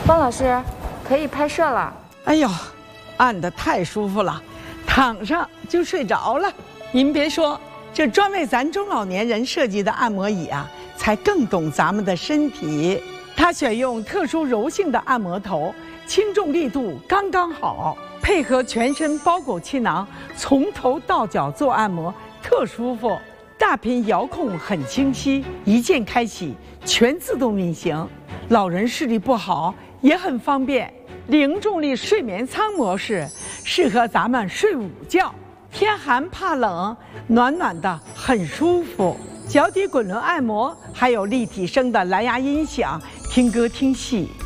方老师，可以拍摄了。 哎呦，按得太舒服了，躺上就睡着了。您别说，这专为咱中老年人设计的按摩椅啊，才更懂咱们的身体。它选用特殊柔性的按摩头，轻重力度刚刚好，配合全身包裹气囊，从头到脚做按摩特舒服。大屏遥控很清晰，一键开启，全自动运行。老人视力不好也很方便。零重力睡眠舱模式适合咱们睡午觉，天寒怕冷，暖暖的很舒服。脚底滚轮按摩，还有立体声的蓝牙音响，听歌听戏